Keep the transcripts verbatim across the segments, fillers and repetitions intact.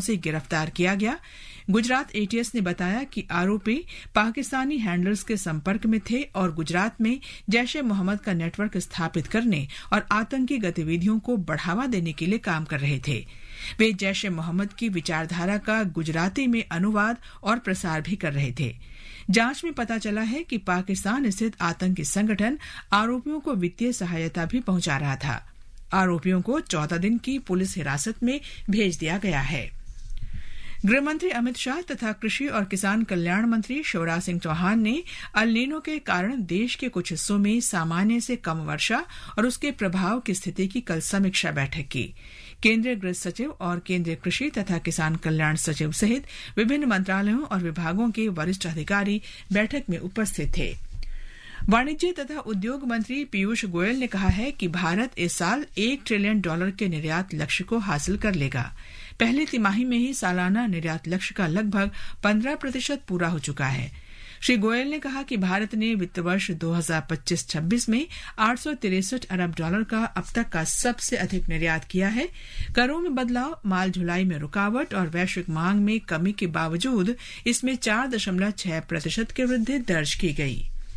से गिरफ्तार किया गया। गुजरात एटीएस ने बताया कि आरोपी पाकिस्तानी हैंडलर्स के संपर्क में थे और गुजरात में जैश ए मोहम्मद का नेटवर्क स्थापित करने और आतंकी गतिविधियों को बढ़ावा देने के लिए काम कर रहे थे। वे जैश ए मोहम्मद की विचारधारा का गुजराती में अनुवाद और प्रसार भी कर रहे थे। जांच में पता चला है कि पाकिस्तान स्थित आतंकी संगठन आरोपियों को वित्तीय सहायता भी पहुंचा रहा था। आरोपियों को चौदह दिन की पुलिस हिरासत में भेज दिया गया है। गृहमंत्री अमित शाह तथा कृषि और किसान कल्याण मंत्री शिवराज सिंह चौहान ने अल नीनो के कारण देश के कुछ हिस्सों में सामान्य से कम वर्षा और उसके प्रभाव की स्थिति की कल समीक्षा बैठक की। केंद्रीय गृह सचिव और केंद्रीय कृषि तथा किसान कल्याण सचिव सहित विभिन्न मंत्रालयों और विभागों के वरिष्ठ अधिकारी बैठक में उपस्थित थे। वाणिज्य तथा उद्योग मंत्री पीयूष गोयल ने कहा है कि भारत इस साल एक ट्रिलियन डॉलर के निर्यात लक्ष्य को हासिल कर लेगा। पहली तिमाही में ही सालाना निर्यात लक्ष्य का लगभग पंद्रह प्रतिशत पूरा हो चुका है। श्री गोयल ने कहा कि भारत ने वित्त वर्ष दो हज़ार पच्चीस छब्बीस में आठ सौ तिरसठ अरब डॉलर का अब तक का सबसे अधिक निर्यात किया है। करों में बदलाव, माल ढुलाई में रुकावट और वैश्विक मांग में कमी के बावजूद इसमें चार दशमलव छह प्रतिशत की वृद्धि दर्ज की गई।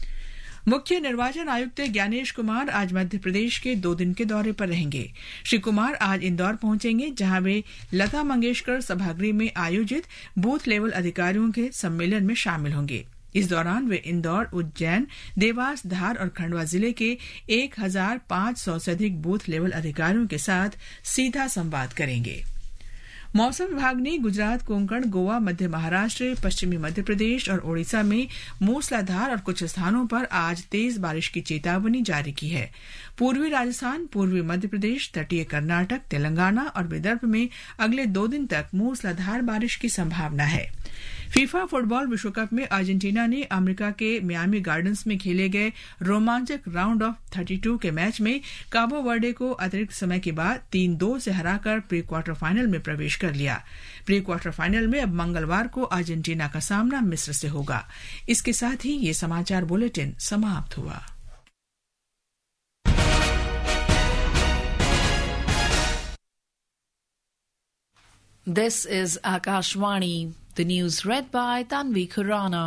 मुख्य निर्वाचन आयुक्त ज्ञानेश कुमार आज मध्य प्रदेश के दो दिन के दौरे पर रहेंगे। श्री कुमार आज इंदौर पहुंचेंगे, जहां वे लता मंगेशकर सभागृह में आयोजित बूथ लेवल अधिकारियों के सम्मेलन में शामिल होंगे। इस दौरान वे इंदौर, उज्जैन, देवास, धार और खंडवा जिले के एक हजार पांच सौ से अधिक बूथ लेवल अधिकारियों के साथ सीधा संवाद करेंगे। मौसम विभाग ने गुजरात, कोंकण, गोवा, मध्य महाराष्ट्र, पश्चिमी मध्य प्रदेश और ओडिशा में मूसलाधार और कुछ स्थानों पर आज तेज बारिश की चेतावनी जारी की है। पूर्वी राजस्थान, पूर्वी मध्य प्रदेश, तटीय कर्नाटक, तेलंगाना और विदर्भ में अगले दो दिन तक मूसलाधार बारिश की संभावना है। फीफा फुटबॉल विश्व कप में अर्जेंटीना ने अमेरिका के मियामी गार्डन्स में खेले गए रोमांचक राउंड ऑफ बत्तीस के मैच में काबो वर्डे को अतिरिक्त समय के बाद तीन दो से हराकर प्री क्वार्टर फाइनल में प्रवेश कर लिया। प्री क्वार्टर फाइनल में अब मंगलवार को अर्जेंटीना का सामना मिस्र से होगा। इसके साथ ही ये समाचार बुलेटिन समाप्त हुआ। This is Akashvani. The news read by Tanvi Khurana.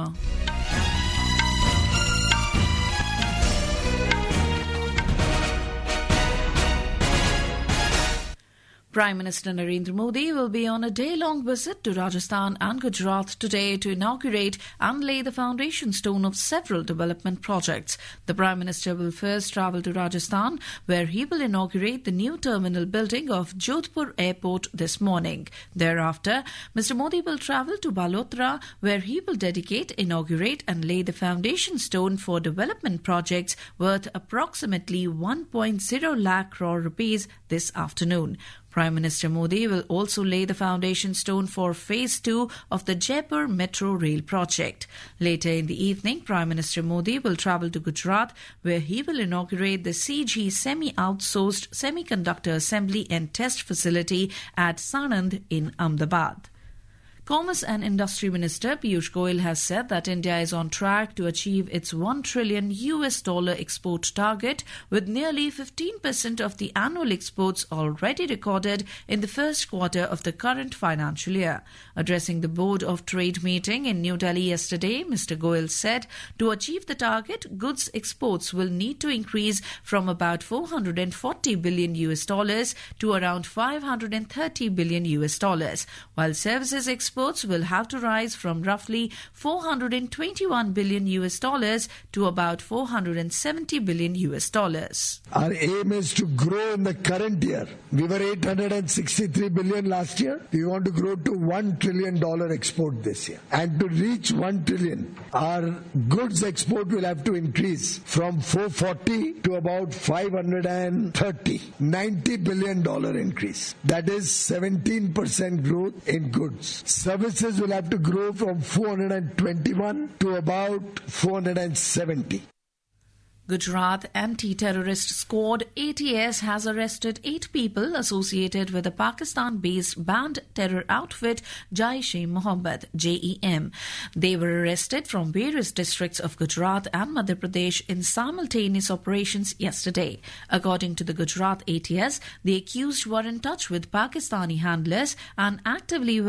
Prime Minister Narendra Modi will be on a day-long visit to Rajasthan and Gujarat today to inaugurate and lay the foundation stone of several development projects. The Prime Minister will first travel to Rajasthan, where he will inaugurate the new terminal building of Jodhpur Airport this morning. Thereafter, Mister Modi will travel to Balotra, where he will dedicate, inaugurate and lay the foundation stone for development projects worth approximately one point zero lakh crore rupees this afternoon. Prime Minister Modi will also lay the foundation stone for Phase two of the Jaipur Metro Rail project. Later in the evening, Prime Minister Modi will travel to Gujarat, where he will inaugurate the C G Semi-Outsourced Semiconductor Assembly and Test Facility at Sanand in Ahmedabad. Commerce and Industry Minister Piyush Goyal has said that India is on track to achieve its one trillion U S dollar export target, with nearly fifteen percent of the annual exports already recorded in the first quarter of the current financial year. Addressing the Board of Trade meeting in New Delhi yesterday, Mister Goyal said to achieve the target, goods exports will need to increase from about four hundred forty billion U S dollars to around five hundred thirty billion U S dollars, while services exports will have to rise from roughly four hundred twenty-one billion U S dollars to about four hundred seventy billion U S dollars. Our aim is to grow in the current year. We were eight hundred sixty-three billion last year. We want to grow to one trillion dollar export this year. And to reach one trillion, our goods export will have to increase from four hundred forty to about five hundred thirty. ninety billion dollar increase. That is seventeen percent growth in goods. Services will have to grow from four hundred twenty-one to about four hundred seventy. Gujarat Anti-Terrorist Squad A T S has arrested eight people associated with the Pakistan-based banned terror outfit Jaish-e-Mohammed J E M. They were arrested from various districts of Gujarat and Madhya Pradesh in simultaneous operations yesterday. According to the Gujarat A T S, the accused were in touch with Pakistani handlers and actively